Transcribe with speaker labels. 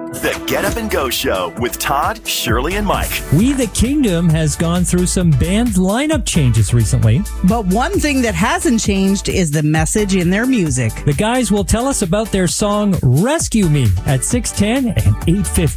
Speaker 1: The Get Up and Go Show with Todd, Shirley, and Mike.
Speaker 2: We the Kingdom has gone through some band lineup changes recently.
Speaker 3: But one thing that hasn't changed is the message in their music.
Speaker 2: The guys will tell us about their song Rescue Me at 6:10 and 8:50.